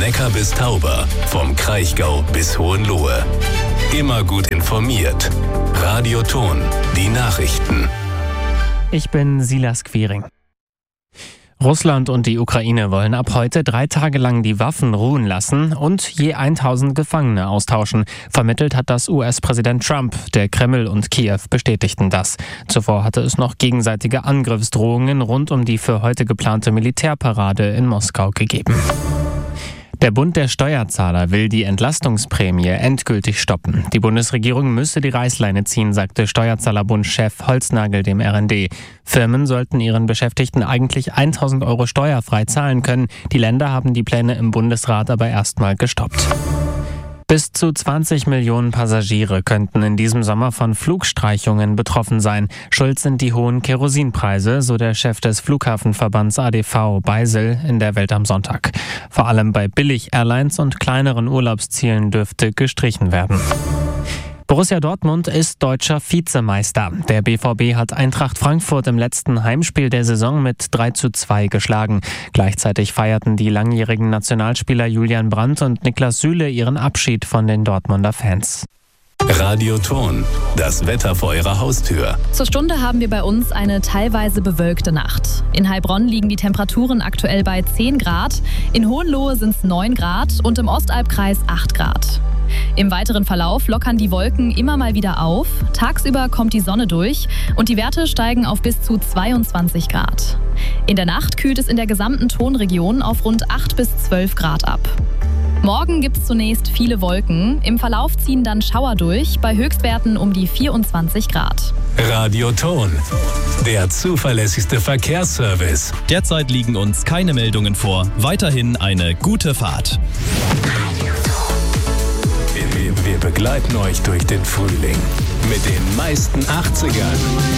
Neckar bis Tauber, vom Kraichgau bis Hohenlohe. Immer gut informiert. Radio Thon, die Nachrichten. Ich bin Silas Quiring. Russland und die Ukraine wollen ab heute 3 Tage lang die Waffen ruhen lassen und je 1000 Gefangene austauschen. Vermittelt hat das US-Präsident Trump. Der Kreml und Kiew bestätigten das. Zuvor hatte es noch gegenseitige Angriffsdrohungen rund um die für heute geplante Militärparade in Moskau gegeben. Der Bund der Steuerzahler will die Entlastungsprämie endgültig stoppen. Die Bundesregierung müsse die Reißleine ziehen, sagte Steuerzahlerbund-Chef Holznagel dem RND. Firmen sollten ihren Beschäftigten eigentlich 1000 € steuerfrei zahlen können. Die Länder haben die Pläne im Bundesrat aber erstmal gestoppt. Bis zu 20 Millionen Passagiere könnten in diesem Sommer von Flugstreichungen betroffen sein. Schuld sind die hohen Kerosinpreise, so der Chef des Flughafenverbands ADV, Beisel, in der Welt am Sonntag. Vor allem bei Billig-Airlines und kleineren Urlaubszielen dürfte gestrichen werden. Borussia Dortmund ist deutscher Vizemeister. Der BVB hat Eintracht Frankfurt im letzten Heimspiel der Saison mit 3:2 geschlagen. Gleichzeitig feierten die langjährigen Nationalspieler Julian Brandt und Niklas Süle ihren Abschied von den Dortmunder Fans. Radio Thon, das Wetter vor Ihrer Haustür. Zur Stunde haben wir bei uns eine teilweise bewölkte Nacht. In Heilbronn liegen die Temperaturen aktuell bei 10 Grad, in Hohenlohe sind es 9 Grad und im Ostalbkreis 8 Grad. Im weiteren Verlauf lockern die Wolken immer mal wieder auf, tagsüber kommt die Sonne durch und die Werte steigen auf bis zu 22 Grad. In der Nacht kühlt es in der gesamten Thonregion auf rund 8 bis 12 Grad ab. Morgen gibt es zunächst viele Wolken, im Verlauf ziehen dann Schauer durch, bei Höchstwerten um die 24 Grad. Radio Thon, der zuverlässigste Verkehrsservice. Derzeit liegen uns keine Meldungen vor. Weiterhin eine gute Fahrt. Wir begleiten euch durch den Frühling mit den meisten 80ern.